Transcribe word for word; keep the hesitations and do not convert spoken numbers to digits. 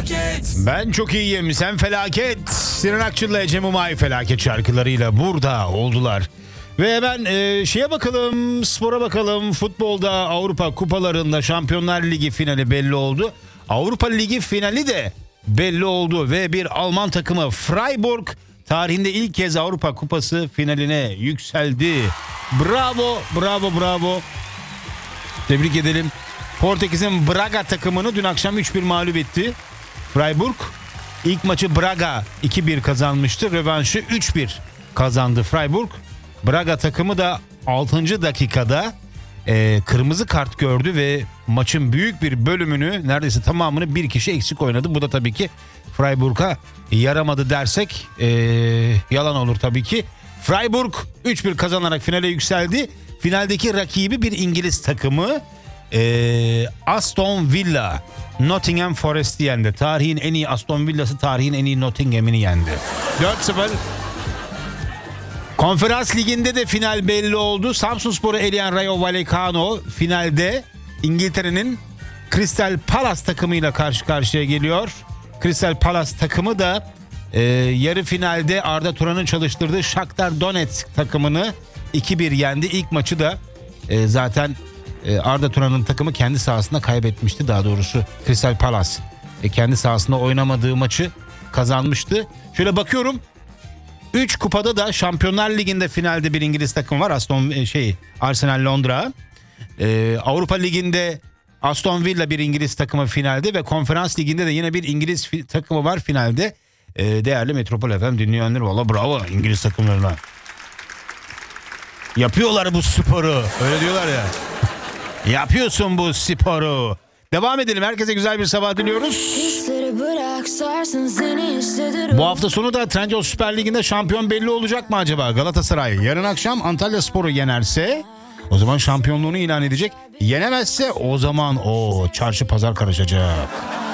felaket. Ben çok iyiyim, sen felaket. Sinan Akçıl'la Ece Mumay felaket şarkılarıyla burada oldular. Ve hemen e, şeye bakalım, spora bakalım. Futbolda Avrupa kupalarında Şampiyonlar Ligi finali belli oldu. Avrupa Ligi finali de belli oldu ve bir Alman takımı Freiburg tarihinde ilk kez Avrupa Kupası finaline yükseldi. Bravo, bravo, bravo. Tebrik edelim. Portekiz'in Braga takımını dün akşam üç bir mağlup etti. Freiburg ilk maçı Braga iki bir kazanmıştı. Rövanşı üç bir kazandı Freiburg. Braga takımı da altıncı dakikada e, kırmızı kart gördü ve maçın büyük bir bölümünü, neredeyse tamamını bir kişi eksik oynadı. Bu da tabii ki Freiburg'a yaramadı dersek e, yalan olur tabii ki. Freiburg üç bir kazanarak finale yükseldi. Finaldeki rakibi bir İngiliz takımı. Ee, Aston Villa Nottingham Forest'i yendi. Tarihin en iyi Aston Villa'sı tarihin en iyi Nottingham'ini yendi. dört sıfır. Konferans Ligi'nde de final belli oldu. Samsunspor'u eleyen Rayo Vallecano finalde İngiltere'nin Crystal Palace takımıyla karşı karşıya geliyor. Crystal Palace takımı da e, yarı finalde Arda Turan'ın çalıştırdığı Shakhtar Donetsk takımını iki bir yendi. İlk maçı da e, zaten Arda Turan'ın takımı kendi sahasında kaybetmişti, daha doğrusu Crystal Palace e, kendi sahasında oynamadığı maçı kazanmıştı. Şöyle bakıyorum, üç kupada da Şampiyonlar Ligi'nde finalde bir İngiliz takım var, Aston şey Arsenal Londra. Ee, Avrupa Ligi'nde Aston Villa bir İngiliz takımı finalde ve Konferans Ligi'nde de yine bir İngiliz fi- takımı var finalde. Ee, değerli Metropol F M dinleyenler, valla bravo İngiliz takımlarına. Yapıyorlar bu sporu, öyle diyorlar ya. Yapıyorsun bu sporu. Devam edelim. Herkese güzel bir sabah diliyoruz. Bu hafta sonu da Trendyol Süper Ligi'nde şampiyon belli olacak mı acaba? Galatasaray yarın akşam Antalyaspor'u yenerse o zaman şampiyonluğunu ilan edecek. Yenemezse o zaman o çarşı pazar karışacak.